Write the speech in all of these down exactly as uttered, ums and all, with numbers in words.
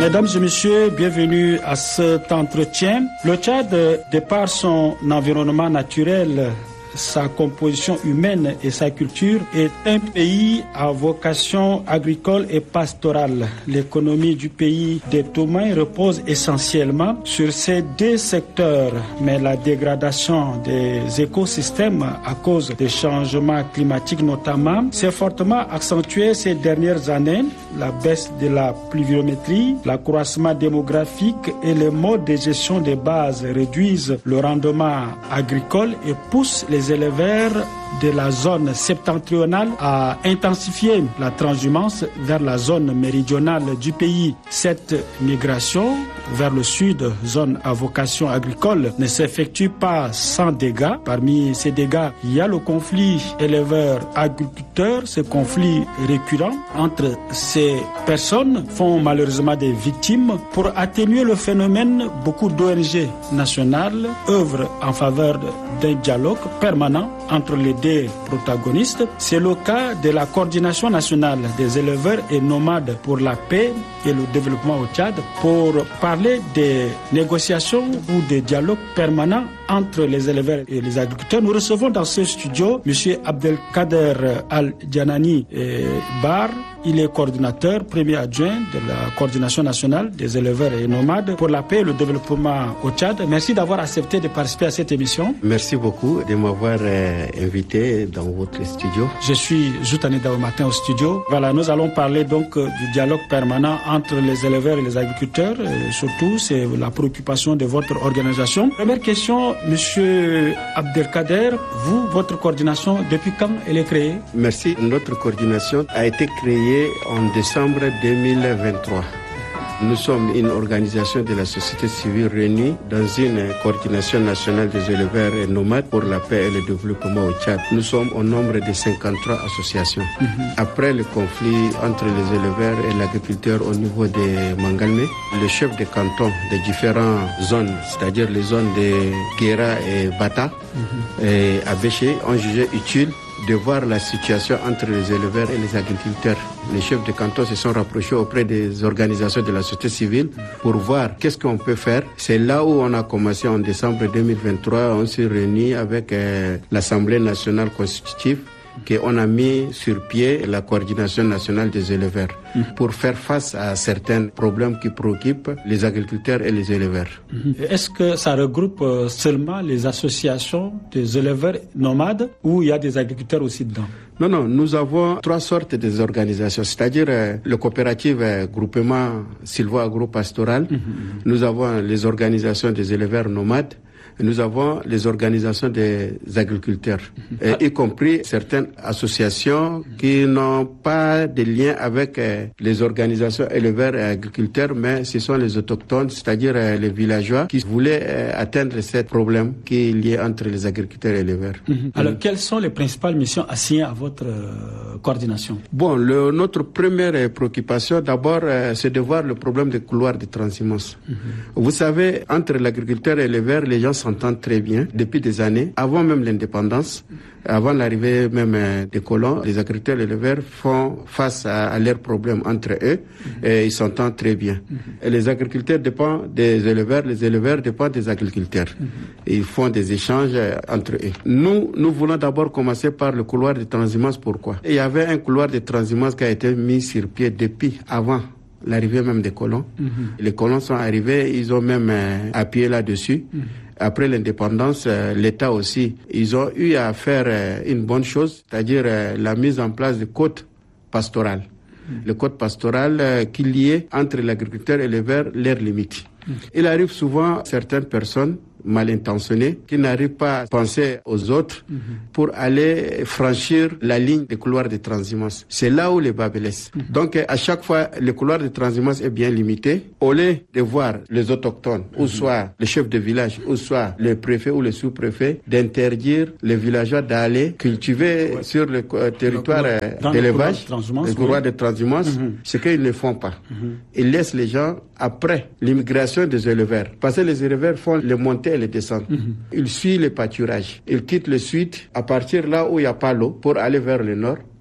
Mesdames et messieurs, bienvenue à cet entretien. Le Tchad, de par son environnement naturel, sa composition humaine et sa culture, est un pays à vocation agricole et pastorale. L'économie du pays des Toumaï repose essentiellement sur ces deux secteurs, mais la dégradation des écosystèmes à cause des changements climatiques notamment s'est fortement accentuée ces dernières années. La baisse de la pluviométrie, l'accroissement démographique et les modes de gestion des bases réduisent le rendement agricole et poussent les Les éleveurs de la zone septentrionale à intensifier la transhumance vers la zone méridionale du pays. Cette migration vers le sud, zone à vocation agricole, ne s'effectue pas sans dégâts. Parmi ces dégâts, il y a le conflit éleveur-agriculteur. Ce conflit récurrent entre ces personnes font malheureusement des victimes. Pour atténuer le phénomène, beaucoup d'O N G nationales œuvrent en faveur d'un dialogue permanent entre les deux protagonistes. C'est le cas de la coordination nationale des éleveurs et nomades pour la paix et le développement au Tchad. Pour parler des négociations ou des dialogues permanents entre les éleveurs et les agriculteurs, nous recevons dans ce studio M. Abdelkader Al-Djanani Bar. Il est coordinateur, premier adjoint de la coordination nationale des éleveurs et nomades pour la paix et le développement au Tchad. Merci d'avoir accepté de participer à cette émission. Merci beaucoup de m'avoir euh, invité dans votre studio. Je suis Zoutane Daoumatin au studio. Voilà, nous allons parler donc euh, du dialogue permanent entre les éleveurs et les agriculteurs. Et surtout, c'est la préoccupation de votre organisation. Première question, Monsieur Abdelkader, vous, votre coordination, depuis quand elle est créée? Merci. Notre coordination a été créée en décembre deux mille vingt-trois. Nous sommes une organisation de la société civile réunie dans une coordination nationale des éleveurs et nomades pour la paix et le développement au Tchad. Nous sommes au nombre de cinquante-trois associations. Mm-hmm. Après le conflit entre les éleveurs et l'agriculteur au niveau de Mangalmé, le chef de canton des différentes zones, c'est-à-dire les zones de Guéra et Bata, mm-hmm. et Abéché, ont jugé utile de voir la situation entre les éleveurs et les agriculteurs. Les chefs de canton se sont rapprochés auprès des organisations de la société civile pour voir qu'est-ce qu'on peut faire. C'est là où on a commencé en décembre deux mille vingt-trois. On s'est réunis avec euh, l'Assemblée nationale constitutive qu'on a mis sur pied la coordination nationale des éleveurs mmh. pour faire face à certains problèmes qui préoccupent les agriculteurs et les éleveurs. Mmh. Est-ce que ça regroupe seulement les associations des éleveurs nomades ou il y a des agriculteurs aussi dedans? Non, non, nous avons trois sortes d'organisations, c'est-à-dire euh, le coopérative euh, groupement sylvo-agro-pastoral, mmh. nous avons les organisations des éleveurs nomades, nous avons les organisations des agriculteurs, euh, y compris certaines associations qui n'ont pas de lien avec euh, les organisations éleveurs et agriculteurs, mais ce sont les autochtones, c'est-à-dire euh, les villageois qui voulaient euh, atteindre ce problème qui est lié entre les agriculteurs et éleveurs. Mm-hmm. Alors, mmh. quelles sont les principales missions assignées à votre euh, coordination? Bon, le, notre première préoccupation, d'abord, euh, c'est de voir le problème des couloirs de transhumance. Mm-hmm. Vous savez, entre l'agriculteur et l'éleveur, les gens s'entendent très bien depuis des années, avant même l'indépendance, avant l'arrivée même des colons. Les agriculteurs et les éleveurs font face à, à leurs problèmes entre eux mmh. et ils s'entendent très bien. Mmh. Et les agriculteurs dépendent des éleveurs, les éleveurs dépendent des agriculteurs. Mmh. Et ils font des échanges entre eux. Nous, nous voulons d'abord commencer par le couloir de transhumance. Pourquoi? Il y avait un couloir de transhumance qui a été mis sur pied depuis avant l'arrivée même des colons. Mmh. Les colons sont arrivés, ils ont même euh, appuyé là-dessus. Mmh. Après l'indépendance, euh, l'État aussi, ils ont eu à faire euh, une bonne chose, c'est-à-dire euh, la mise en place de côtes pastorales. Mmh. Le côte pastorale euh, qui liait entre l'agriculteur et l'éleveur leurs limites. Mmh. Il arrive souvent certaines personnes mal intentionnés qui n'arrivent pas à penser aux autres mm-hmm. pour aller franchir la ligne des couloirs de transhumance. C'est là où les bas blessent. Mm-hmm. Donc à chaque fois, le couloir de transhumance est bien limité. Au lieu de voir les autochtones, mm-hmm. ou soit le chef de village, ou soit le préfet ou le sous-préfet, d'interdire les villageois d'aller cultiver ouais. sur le euh, territoire euh, d'élevage, le couloir de transhumance, mm-hmm. ce qu'ils ne font pas. Mm-hmm. Ils laissent les gens après l'immigration des éleveurs. Parce que les éleveurs font les montées et les descentes. Mm-hmm. Ils suivent les pâturages. Ils quittent le sud à partir là où il n'y a pas l'eau pour aller vers le nord,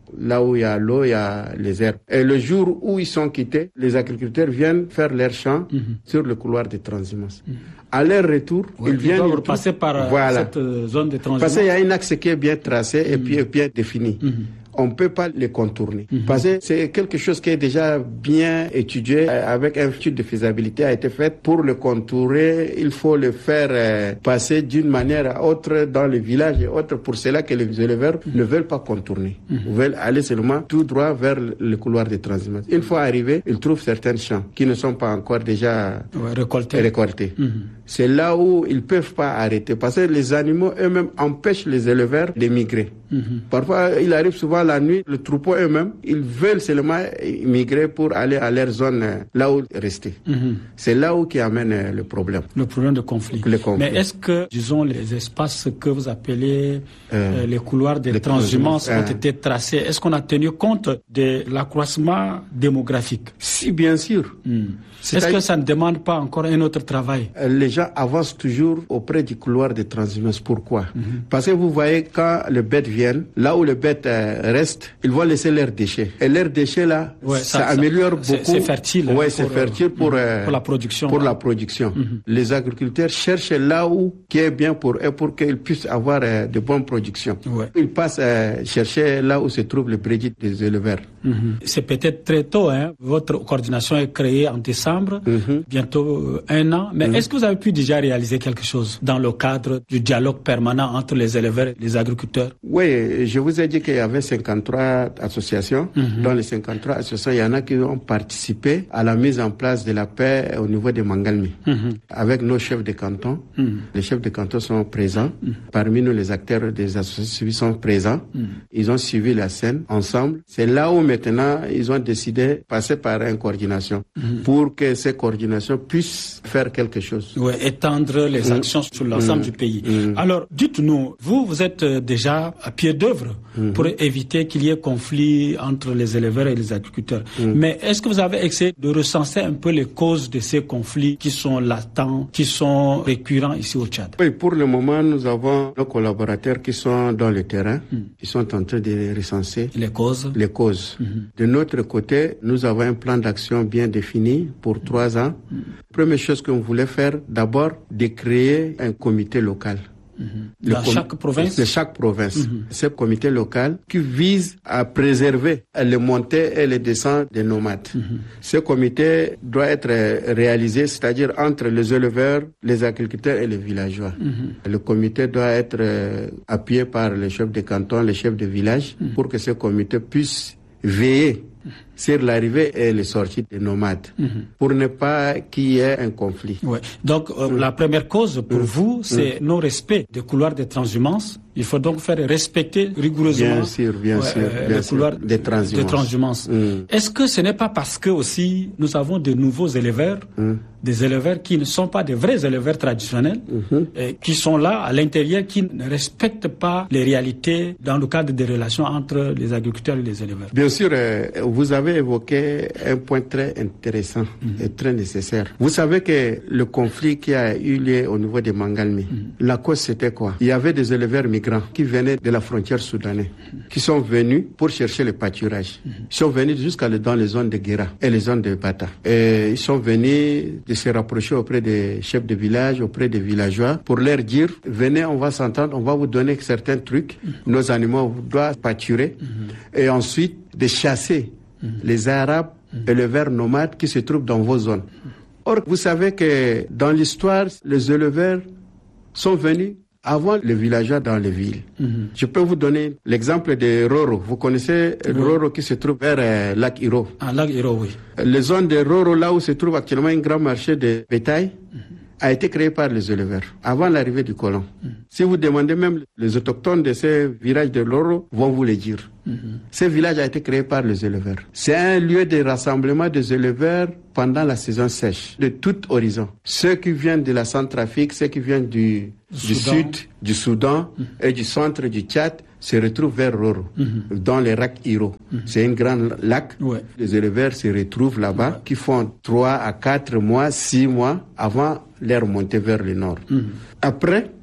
Là où il y a l'eau, il y a les herbes. Et le jour où ils sont quittés, les agriculteurs viennent faire leurs champs mm-hmm. sur le couloir de transhumance. Mm-hmm. À leur retour, ouais, ils viennent... Ils doivent passer par voilà. cette zone de transhumance. Parce qu'il y a un axe qui est bien tracé mm-hmm. et puis bien défini. Mm-hmm. On ne peut pas les contourner. Mm-hmm. Parce que c'est quelque chose qui est déjà bien étudié, avec une étude de faisabilité a été faite. Pour le contourer, il faut le faire euh, passer d'une manière à autre dans le village et autre. Pour cela que les éleveurs mm-hmm. ne veulent pas contourner. Mm-hmm. Ils veulent aller seulement tout droit vers le couloir de transhumance. Une fois arrivés, ils trouvent certains champs qui ne sont pas encore déjà ouais, récoltés. récoltés. Mm-hmm. C'est là où ils ne peuvent pas arrêter. Parce que les animaux eux-mêmes empêchent les éleveurs de migrer. Mm-hmm. Parfois, il arrive souvent la nuit, le troupeau eux-mêmes, ils veulent seulement migrer pour aller à leur zone, là où rester. Mm-hmm. C'est là où qui amène le problème. Le problème de conflit. Le conflit. Mais est-ce que, disons, les espaces que vous appelez euh, les couloirs de transhumance ont euh, été tracés, est-ce qu'on a tenu compte de l'accroissement démographique? Si, bien sûr. Mm. Est-ce que ça ne demande pas encore un autre travail? Les gens avancent toujours auprès du couloir de transhumance. Pourquoi? Mm-hmm. Parce que vous voyez, quand les bêtes viennent, là où les bêtes euh, restent, ils vont laisser leurs déchets. Et leurs déchets, là, ouais, ça, ça améliore c'est, beaucoup. C'est fertile. Oui, hein, c'est fertile pour, euh, pour la production. Pour ouais. la production. Mm-hmm. Les agriculteurs cherchent là où qui est bien pour eux, pour qu'ils puissent avoir euh, de bonnes productions. Ouais. Ils passent euh, chercher là où se trouve le prédit des éleveurs. Mm-hmm. C'est peut-être très tôt, hein. Votre coordination est créée en décembre. Mm-hmm. Bientôt un an. Mais mmh. est-ce que vous avez pu déjà réaliser quelque chose dans le cadre du dialogue permanent entre les éleveurs et les agriculteurs? Oui, je vous ai dit qu'il y avait cinquante-trois associations. Mmh. Dans les cinquante-trois associations, il y en a qui ont participé à la mise en place de la paix au niveau de Mangalmi. Mmh. Avec nos chefs de canton. Mmh. Les chefs de canton sont présents. Mmh. Parmi nous, les acteurs des associations civiles sont présents. Mmh. Ils ont suivi la scène ensemble. C'est là où maintenant, ils ont décidé de passer par une coordination mmh. pour que ces coordinations puissent faire quelque chose. Oui, étendre les mmh. actions sur l'ensemble mmh. du pays. Mmh. Alors, dites-nous, vous, vous êtes déjà à pied d'œuvre mmh. pour éviter qu'il y ait conflit entre les éleveurs et les agriculteurs. Mmh. Mais est-ce que vous avez essayé de recenser un peu les causes de ces conflits qui sont latents, qui sont récurrents ici au Tchad? Oui, pour le moment, nous avons nos collaborateurs qui sont dans le terrain. Mmh. Ils sont en train de recenser les causes. Les causes. Mmh. De notre côté, nous avons un plan d'action bien défini pour trois ans. Mmh. Première chose qu'on voulait faire, d'abord, de créer un comité local. Mm-hmm. Dans com- chaque province De chaque province. Mm-hmm. Ce comité local qui vise à préserver les montées et les descentes des nomades. Mm-hmm. Ce comité doit être réalisé, c'est-à-dire entre les éleveurs, les agriculteurs et les villageois. Mm-hmm. Le comité doit être appuyé par les chefs de canton, les chefs de village, mm-hmm. pour que ce comité puisse veiller sur l'arrivée et les sorties des nomades, mmh. pour ne pas qu'il y ait un conflit. Ouais. Donc, euh, mmh. la première cause pour mmh. vous, c'est mmh. non-respect des couloirs de transhumance. Il faut donc faire respecter rigoureusement bien sûr, bien ouais, sûr, euh, bien les couloirs de transhumance. De transhumance. Mmh. Est-ce que ce n'est pas parce que aussi nous avons de nouveaux éleveurs, mmh. des éleveurs qui ne sont pas des vrais éleveurs traditionnels, mmh. et qui sont là à l'intérieur, qui ne respectent pas les réalités dans le cadre des relations entre les agriculteurs et les éleveurs? Bien sûr, euh, vous avez évoqué un point très intéressant mmh. et très nécessaire. Vous savez que le conflit qui a eu lieu au niveau de Mangalmi, mmh. la cause c'était quoi? Il y avait des éleveurs migrants qui venaient de la frontière soudanaise, mmh. qui sont venus pour chercher le pâturage. Mmh. Ils sont venus jusqu'à dans les zones de Guéra et les zones de Bata. Et ils sont venus de se rapprocher auprès des chefs de village, auprès des villageois, pour leur dire, venez, on va s'entendre, on va vous donner certains trucs, mmh. nos animaux doivent pâturer, mmh. et ensuite de chasser mmh. les Arabes mmh. éleveurs nomades qui se trouvent dans vos zones. Or, vous savez que dans l'histoire, les éleveurs sont venus avant les villageois dans les villes. Mm-hmm. Je peux vous donner l'exemple de Roro. Vous connaissez oui. Roro qui se trouve vers euh, Lac Hiro. Ah, Lac Hiro, oui. Les zones de Roro, là où se trouve actuellement un grand marché de bétail, mm-hmm. a été créé par les éleveurs avant l'arrivée du colon. Mm-hmm. Si vous demandez même les autochtones de ces villages de Roro, vont vous le dire. Mm-hmm. Ce village a été créé par les éleveurs. C'est un lieu de rassemblement des éleveurs pendant la saison sèche, de tout horizon. Ceux qui viennent de la Centrafrique, ceux qui viennent du, du sud, du Soudan mmh. et du centre du Tchad se retrouvent vers Roro, mmh. dans les lacs Hiro. Mmh. C'est un grand lac. Ouais. Les éleveurs se retrouvent là-bas, ouais. qui font trois à quatre mois, six mois avant leur montée vers le nord. Mmh. Après,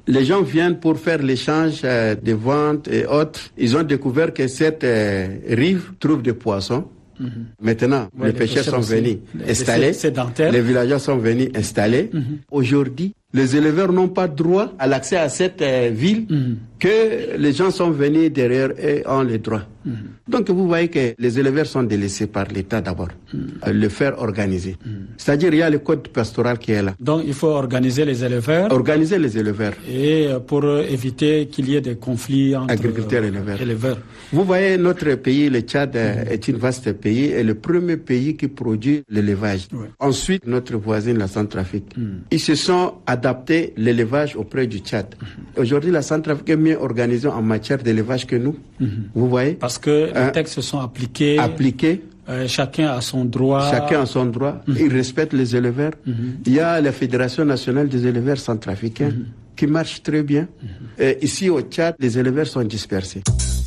Les gens viennent pour faire l'échange euh, de ventes et autres. Ils ont découvert que cette euh, rive trouve des poissons. Mm-hmm. Maintenant, ouais, les, les pêcheurs sont venus installer, les villageois sont venus installer. Mm-hmm. Aujourd'hui, les éleveurs n'ont pas droit à l'accès à cette euh, ville mm-hmm. que les gens sont venus derrière et ont les droits. Mm-hmm. Donc vous voyez que les éleveurs sont délaissés par l'État d'abord, mm-hmm. le faire organiser. Mm-hmm. C'est-à-dire il y a le code pastoral qui est là. Donc il faut organiser les éleveurs. Organiser les éleveurs. Et pour éviter qu'il y ait des conflits entre agriculteurs et éleveurs. éleveurs. Vous voyez notre pays, le Tchad, mm-hmm. est une vaste pays et le premier pays qui produit l'élevage. Ouais. Ensuite, notre voisine, la Centrafrique. Mm-hmm. Ils se sont adaptés l'élevage auprès du Tchad. Mm-hmm. Aujourd'hui, la Centrafrique est mieux organisée en matière d'élevage que nous. Mm-hmm. Vous voyez? Parce que les textes se sont appliqués. Appliqués. Euh, chacun a son droit. Chacun a son droit. Mm-hmm. Il respecte les éleveurs. Mm-hmm. Il y a la Fédération nationale des éleveurs centrafricains mm-hmm. qui marche très bien. Mm-hmm. Et ici au Tchad, les éleveurs sont dispersés.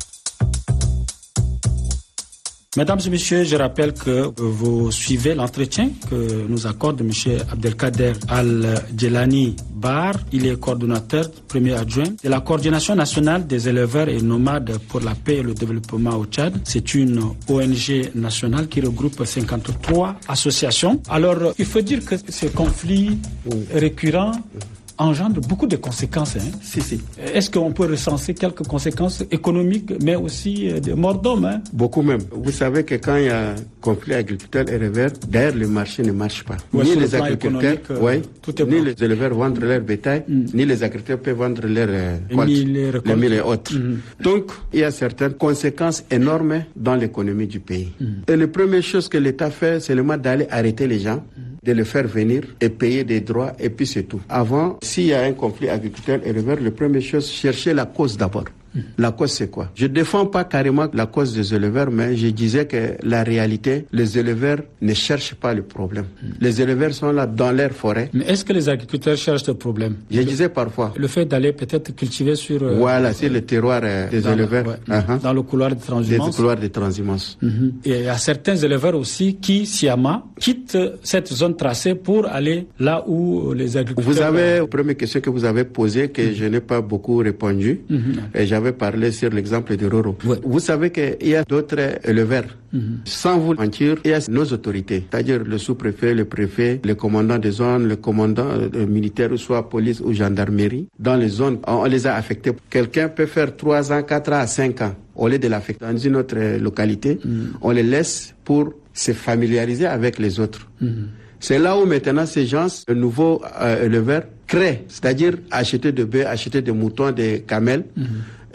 Mesdames et messieurs, je rappelle que vous suivez l'entretien que nous accorde M. Abdelkader Al-Djelani Bar. Il est coordonnateur, premier adjoint de la Coordination nationale des éleveurs et nomades pour la paix et le développement au Tchad. C'est une O N G nationale qui regroupe cinquante-trois associations. Alors, il faut dire que ces conflits récurrents engendre beaucoup de conséquences. Hein. Si, si. Est-ce qu'on peut recenser quelques conséquences économiques, mais aussi de mort d'homme hein? Beaucoup même. Vous savez que quand il y a conflit agriculteur et éleveur, d'ailleurs le marché ne marche pas. Ouais, ni les agriculteurs, euh, ouais, tout est ni bon. Les éleveurs vendent leur bétail, mm. ni les agriculteurs peuvent vendre leurs euh, les, les mille et autres. Mm. Donc, il y a certaines conséquences énormes dans l'économie du pays. Mm. Et la première chose que l'État fait, c'est le d'aller arrêter les gens, mm. de les faire venir et payer des droits, et puis c'est tout. Avant, s'il y a un conflit agriculteur-éleveur, la première chose, chercher la cause d'abord. La cause, c'est quoi? Je ne défends pas carrément la cause des éleveurs, mais je disais que la réalité, les éleveurs ne cherchent pas le problème. Les éleveurs sont là dans leur forêt. Mais est-ce que les agriculteurs cherchent le problème? Je le, disais parfois. Le fait d'aller peut-être cultiver sur... Euh, voilà, c'est le terroir euh, des éleveurs. La, ouais, uh-huh. Dans le couloir de transhumance. Des couloirs de transhumance. Mm-hmm. Et il y a certains éleveurs aussi qui, sciemment, quittent cette zone tracée pour aller là où les agriculteurs... Vous avez, la première question que vous avez posée, que mm-hmm. je n'ai pas beaucoup répondu, mm-hmm. et j'avais parlé sur l'exemple de Roro. Ouais. Vous savez qu'il y a d'autres éleveurs. Mm-hmm. Sans vous mentir, il y a nos autorités, c'est-à-dire le sous-préfet, le préfet, le commandant des zones, le commandant euh, militaire, soit police ou gendarmerie. Dans les zones, on les a affectés. Quelqu'un peut faire trois ans, quatre ans à cinq ans. Au lieu de l'affecter dans une autre localité, mm-hmm. on les laisse pour se familiariser avec les autres. Mm-hmm. C'est là où maintenant ces gens, le nouveau euh, éleveur, créent, c'est-à-dire acheter des bœufs, acheter des moutons, des camels, mm-hmm.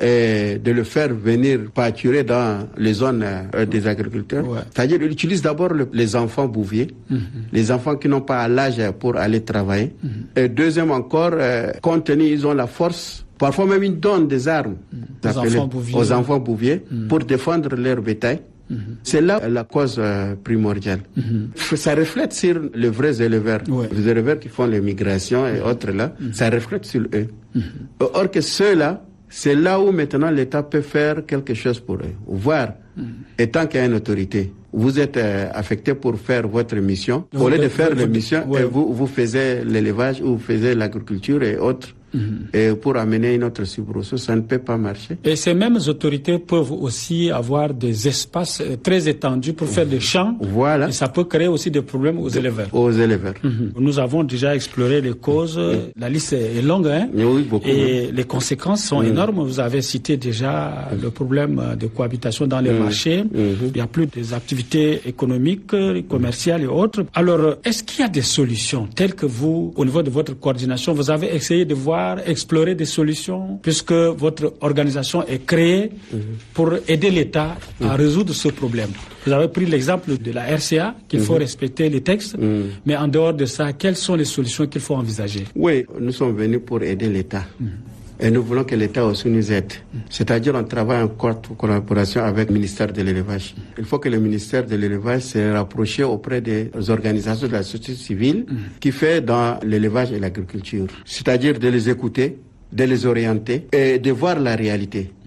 et de le faire venir pâturer dans les zones euh, des agriculteurs. Ouais. C'est-à-dire ils utilisent d'abord le, les enfants bouviers, mm-hmm. les enfants qui n'ont pas l'âge pour aller travailler. Mm-hmm. Et deuxième encore, euh, compte tenu, ils ont la force. Parfois même ils donnent des armes mmh. aux, enfants bouviers, aux enfants bouviers mmh. pour défendre leur bétail. Mmh. C'est là la cause euh, primordiale. Mmh. Ça reflète sur les vrais éleveurs. Ouais. Les éleveurs qui font les migrations et mmh. autres là, mmh. ça reflète sur eux. Mmh. Or que ceux-là, c'est là où maintenant l'État peut faire quelque chose pour eux. Voir, mmh. étant qu'il y a une autorité, vous êtes euh, affecté pour faire votre mission. Vous Au lieu de faire la mission, ouais. vous, vous faisiez l'élevage ou vous faisiez l'agriculture et autres. Mmh. Et pour amener une autre soubresaut, ça ne peut pas marcher. Et ces mêmes autorités peuvent aussi avoir des espaces très étendus pour faire des champs. Voilà. Et ça peut créer aussi des problèmes aux de, éleveurs. Aux éleveurs. Mmh. Nous avons déjà exploré les causes. Mmh. La liste est longue, hein. Oui, beaucoup. Et les conséquences sont mmh. énormes. Vous avez cité déjà mmh. le problème de cohabitation dans les mmh. marchés. Mmh. Il n'y a plus des activités économiques, commerciales et autres. Alors, est-ce qu'il y a des solutions telles que vous, au niveau de votre coordination, vous avez essayé de voir explorer des solutions, puisque votre organisation est créée mmh. pour aider l'État mmh. à résoudre ce problème. Vous avez pris l'exemple de la R C A, qu'il mmh. faut respecter les textes, mmh. mais en dehors de ça, quelles sont les solutions qu'il faut envisager? Oui, nous sommes venus pour aider l'État. Mmh. Et nous voulons que l'État aussi nous aide. Mmh. C'est-à-dire on travaille en collaboration avec le ministère de l'élevage. Mmh. Il faut que le ministère de l'élevage se rapproche auprès des organisations de la société civile mmh. qui fait dans l'élevage et l'agriculture. C'est-à-dire de les écouter, de les orienter et de voir la réalité.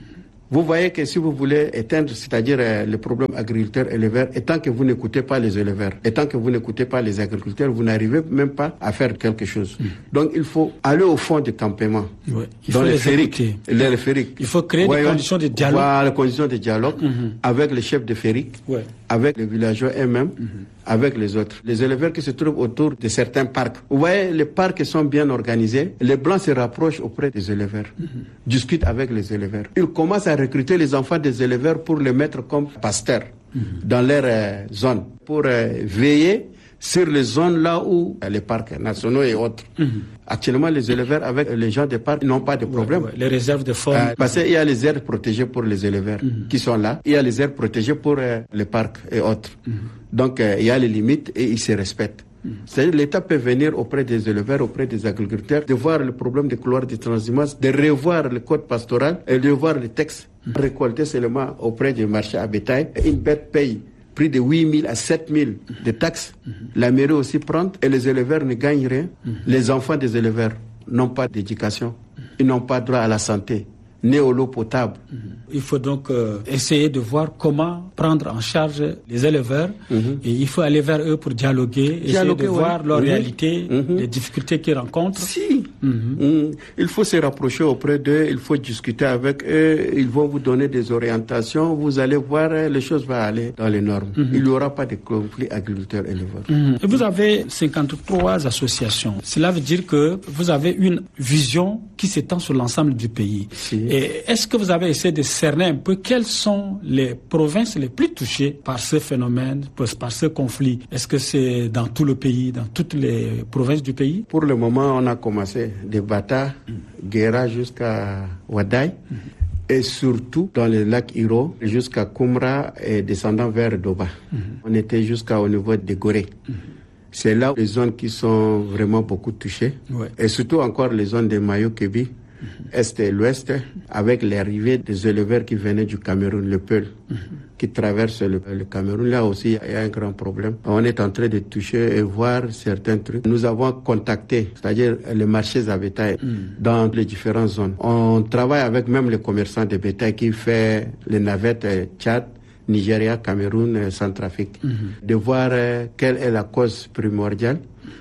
Vous voyez que si vous voulez éteindre, c'est-à-dire euh, le problème agriculteur-éleveur, et tant que vous n'écoutez pas les éleveurs, et tant que vous n'écoutez pas les agriculteurs, vous n'arrivez même pas à faire quelque chose. Mmh. Donc il faut aller au fond du campement, ouais. il dans faut les, les fériques, les référiques. Il faut créer ouais, des conditions de dialogue. Voilà, les conditions de dialogue mmh. avec les chefs de fériques, ouais. avec les villageois eux-mêmes, mmh. avec les autres. Les éleveurs qui se trouvent autour de certains parcs. Vous voyez, les parcs sont bien organisés. Les Blancs se rapprochent auprès des éleveurs, mmh. discutent avec les éleveurs. Ils commencent à recruter les enfants des éleveurs pour les mettre comme pasteurs mmh. dans leur euh, zone, pour euh, veiller sur les zones là où euh, les parcs nationaux et autres. Mmh. Actuellement, les éleveurs avec les gens des parcs n'ont pas de problème. Ouais, ouais. Les réserves de faune. Euh, parce qu'il y a les aires protégées pour les éleveurs mmh. qui sont là. Il y a les aires protégées pour euh, les parcs et autres. Mmh. Donc, euh, il y a les limites et ils se respectent. Mmh. C'est-à-dire l'État peut venir auprès des éleveurs, auprès des agriculteurs, de voir le problème des couloirs de transhumance, de revoir le code pastoral et de voir les textes. Mmh. Récolter seulement auprès du marché à bétail. Une bête paye prix de huit mille à sept mille de taxes. Mmh. La mairie aussi prend et les éleveurs ne gagnent rien. Mmh. Les enfants des éleveurs n'ont pas d'éducation. Mmh. Ils n'ont pas droit à la santé, ni à l'eau potable. Mmh. Il faut donc euh, essayer de voir comment prendre en charge les éleveurs mmh. et il faut aller vers eux pour dialoguer, dialoguer essayer de ouais. voir leur mmh. réalité, mmh. les difficultés qu'ils rencontrent. Si, mmh. Mmh. il faut se rapprocher auprès d'eux, il faut discuter avec eux, ils vont vous donner des orientations, vous allez voir, les choses vont aller dans les normes. Mmh. Il n'y aura pas de conflit agriculteur-éleveur. Mmh. Vous avez cinquante-trois associations. Cela veut dire que vous avez une vision qui s'étend sur l'ensemble du pays. Si. Et est-ce que vous avez essayé de cerner un peu quelles sont les provinces les plus touchées par ce phénomène, par ce conflit? Est-ce que c'est dans tout le pays, dans toutes les provinces du pays? Pour le moment, on a commencé de Bata, Guéra jusqu'à Wadaï, mm-hmm. et surtout dans le lac Iro jusqu'à Koumra et descendant vers Doba. Mm-hmm. On était jusqu'au niveau de Gorée. Mm-hmm. C'est là les zones qui sont vraiment beaucoup touchées, ouais. et surtout encore les zones de Mayo-Kébi, est et l'ouest, avec l'arrivée des éleveurs qui venaient du Cameroun, le Peul, mm-hmm. qui traverse le, le Cameroun. Là aussi, il y a un grand problème. On est en train de toucher et voir certains trucs. Nous avons contacté, c'est-à-dire les marchés à bétail mm. dans les différentes zones. On travaille avec même les commerçants de bétail qui font les navettes Tchad, Nigeria, Cameroun, Centrafrique, mm-hmm. de voir euh, quelle est la cause primordiale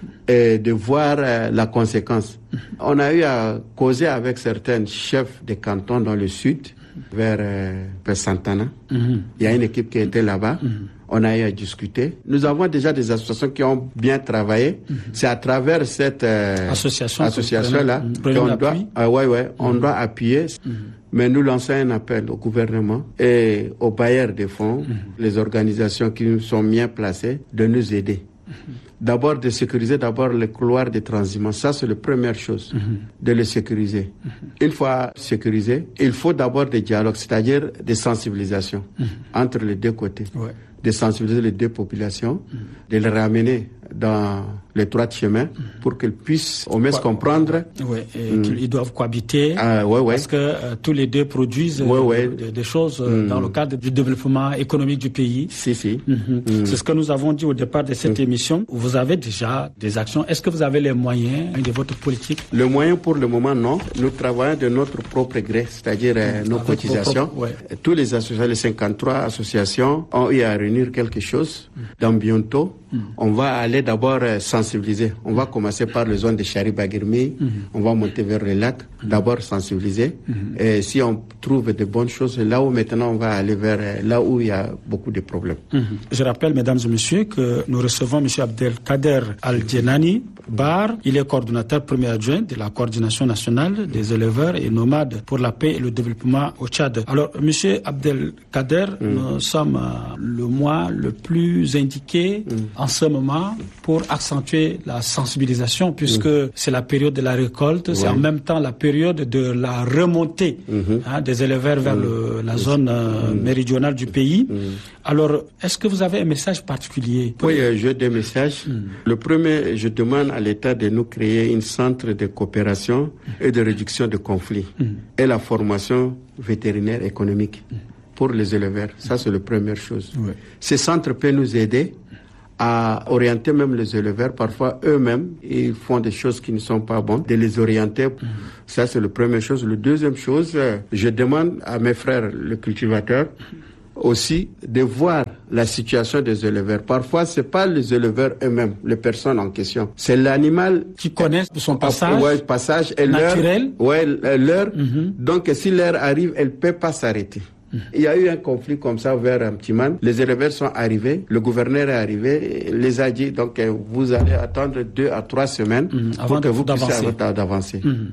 et de voir euh, la conséquence. Mm-hmm. On a eu à causer avec certains chefs de cantons dans le sud, vers euh, Santana. Mm-hmm. Il y a une équipe qui était là-bas. Mm-hmm. On a eu à discuter. Nous avons déjà des associations qui ont bien travaillé. Mm-hmm. C'est à travers cette euh, association, association-là qu'on doit, euh, ouais, ouais, mm-hmm. on doit appuyer. Mm-hmm. Mais nous lançons un appel au gouvernement et aux bailleurs de fonds, mmh. les organisations qui sont bien placées, de nous aider. Mmh. D'abord de sécuriser d'abord les couloirs de transhumance. Ça, c'est la première chose, mmh. de les sécuriser. Mmh. Une fois sécurisés, il faut d'abord des dialogues, c'est-à-dire des sensibilisations mmh. entre les deux côtés. Ouais. De sensibiliser les deux populations, mmh. de les ramener dans les trois chemins pour qu'ils puissent au moins comprendre. Oui, et mm. qu'ils doivent cohabiter ah, ouais, ouais. parce que euh, tous les deux produisent ouais, ouais. Euh, des, des choses euh, mm. dans le cadre du développement économique du pays. Si, si. Mm-hmm. Mm. C'est ce que nous avons dit au départ de cette mm. émission. Vous avez déjà des actions. Est-ce que vous avez les moyens de votre politique? Le moyen pour le moment, non. Nous travaillons de notre propre gré, c'est-à-dire euh, nos Avec cotisations. Propres, ouais. Tous les associations, les cinquante-trois associations ont eu à réunir quelque chose. Mm. Dans bientôt, mm. on va aller d'abord euh, sensibiliser. On va commencer par les zones de Chari-Bagirmi, mm-hmm. on va monter vers les lacs, mm-hmm. d'abord sensibiliser. Mm-hmm. Et si on trouve de bonnes choses, là où maintenant on va aller vers euh, là où il y a beaucoup de problèmes. Mm-hmm. Je rappelle, mesdames et messieurs, que nous recevons M. Abdelkader Al-Djenani Bar. Il est coordonnateur premier adjoint de la coordination nationale des éleveurs et nomades pour la paix et le développement au Tchad. Alors, M. Abdelkader, mm. nous sommes euh, le mois le plus indiqué mm. en ce moment pour accentuer la sensibilisation, puisque mmh. c'est la période de la récolte, ouais. c'est en même temps la période de la remontée mmh. hein, des éleveurs vers mmh. le, la zone euh, mmh. méridionale du pays. Mmh. Alors, est-ce que vous avez un message particulier? Oui, euh, j'ai des messages. Mmh. Le premier, je demande à l'État de nous créer un centre de coopération mmh. et de réduction de conflits mmh. et la formation vétérinaire économique mmh. pour les éleveurs. Ça, c'est la première chose. Ouais. Ce centre peut nous aider à orienter même les éleveurs. Parfois, eux-mêmes, ils font des choses qui ne sont pas bonnes, de les orienter. Mmh. Ça, c'est la première chose. La deuxième chose, je demande à mes frères, les cultivateurs, aussi de voir la situation des éleveurs. Parfois, c'est pas les éleveurs eux-mêmes, les personnes en question. C'est l'animal qui connaissent son passage, ouais, passage et naturel. Leur, ouais, leur. Mm-hmm. Donc, si l'heure arrive, elle peut pas s'arrêter. Mm-hmm. Il y a eu un conflit comme ça vers un petit man. Les éleveurs sont arrivés, le gouverneur est arrivé, les a dit donc vous allez attendre deux à trois semaines mm-hmm. pour Avant que vous puissiez d'avancer. Mm-hmm.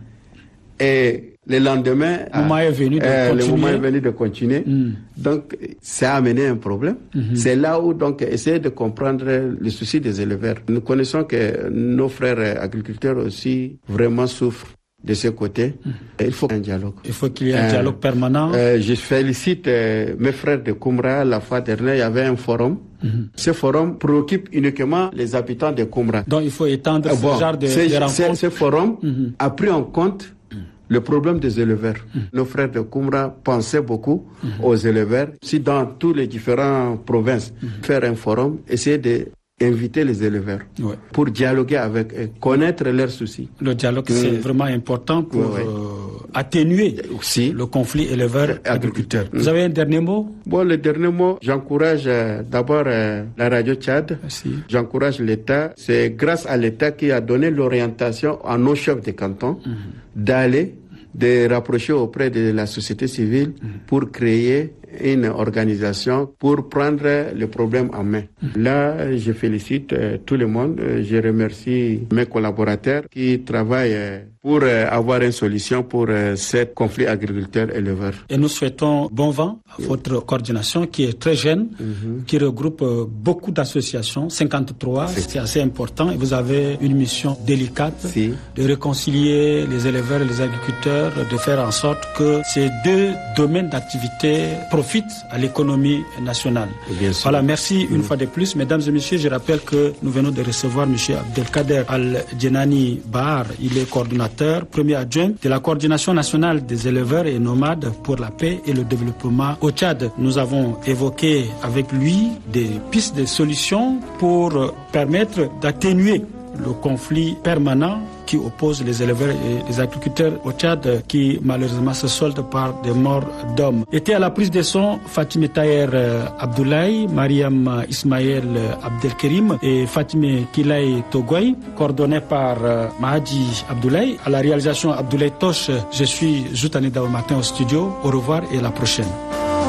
Et le lendemain, le moment est venu de euh, continuer. Le moment est venu de continuer. Mm. Donc, ça a amené un problème. Mm-hmm. C'est là où, donc, essayer de comprendre le souci des éleveurs. Nous connaissons que nos frères agriculteurs aussi vraiment souffrent de ce côté. Mm. Il faut un dialogue. Il faut qu'il y ait un euh, dialogue permanent. Euh, je félicite euh, mes frères de Koumra. La fois dernière, il y avait un forum. Mm-hmm. Ce forum préoccupe uniquement les habitants de Koumra. Donc, il faut étendre euh, bon, ce genre de, de rencontres. Ce forum mm-hmm. a pris en compte le problème des éleveurs. Mmh. Nos frères de Koumra pensaient beaucoup mmh. aux éleveurs. Si dans tous les différentes provinces, mmh. faire un forum, essayer de inviter les éleveurs ouais. pour dialoguer avec eux, connaître leurs soucis. Le dialogue, mmh. c'est vraiment important pour ouais, ouais. Euh, atténuer aussi le conflit éleveur-agriculteur. Mmh. Vous avez un dernier mot? Bon, le dernier mot, j'encourage euh, d'abord euh, la radio Tchad. Merci. J'encourage l'État. C'est grâce à l'État qui a donné l'orientation à nos chefs de canton mmh. d'aller, de rapprocher auprès de la société civile mmh. pour créer une organisation pour prendre le problème en main. Mmh. Là, je félicite euh, tout le monde. Je remercie mes collaborateurs qui travaillent euh, pour euh, avoir une solution pour euh, ce conflit agriculteur-éleveur. Et nous souhaitons bon vent à votre coordination qui est très jeune, mmh. qui regroupe euh, beaucoup d'associations, cinquante-trois, c'est, c'est assez important. Et vous avez une mission délicate si. de réconcilier les éleveurs et les agriculteurs, de faire en sorte que ces deux domaines d'activité profitent à l'économie nationale. Voilà, merci mmh. une fois de plus. Mesdames et messieurs, je rappelle que nous venons de recevoir M. Abdelkader Al-Djenani Bahar. Il est coordinateur, premier adjoint de la coordination nationale des éleveurs et nomades pour la paix et le développement au Tchad. Nous avons évoqué avec lui des pistes de solutions pour permettre d'atténuer le conflit permanent qui oppose les éleveurs et les agriculteurs au Tchad, qui malheureusement se solde par des morts d'hommes. Était à la prise de son Fatime Taher Abdoulaye, Mariam Ismaël Abdelkerim et Fatime Kilay Togoy, coordonné par Mahadi Abdoulaye. À la réalisation Abdoulaye Tosh, je suis Zoutani Daoumatin au studio. Au revoir et à la prochaine.